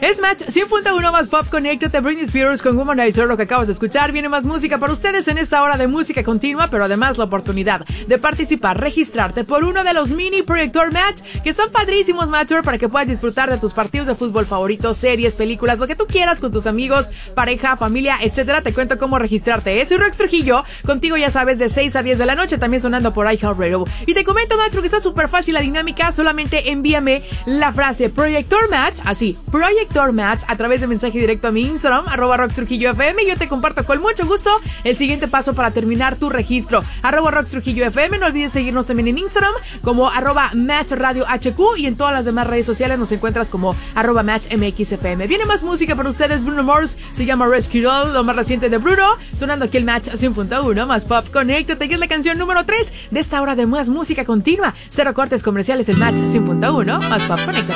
Es Match 100.1 más pop. Conéctate. Britney Spears con Womanizer, lo que acabas de escuchar. Viene más música para ustedes en esta hora de música continua, pero además la oportunidad de participar, registrarte por uno de los mini proyector Match, que están padrísimos, Matcher, para que puedas disfrutar de tus partidos de fútbol favoritos, series, películas, lo que tú quieras con tus amigos, pareja, familia, etcétera. Te cuento cómo registrarte. Soy Rox Trujillo, contigo ya sabes, de 6 a 10 de la noche, también sonando por iHeartRadio. Y te comento, Matcher, que está súper fácil la dinámica. Solamente envíame la frase Proyector Match, así, Proyector Match, a través de mensaje directo a mi Instagram, @RoxTrujilloFM, y yo te comparto con mucho gusto el siguiente paso para terminar tu registro. @RoxTrujilloFM, no olvides seguirnos también en Instagram como @MatchRadioHQ, y en todas las demás redes sociales nos encuentras como @MatchMXFM. Viene más música para ustedes. Bruno Mars, se llama Rescue Doll, lo más reciente de Bruno, sonando aquí el Match 100.1 más pop. Conéctate, que es la canción número 3 de esta hora de más música continua. Cero cortes comerciales, el Match 100.1 más pop. Conéctate.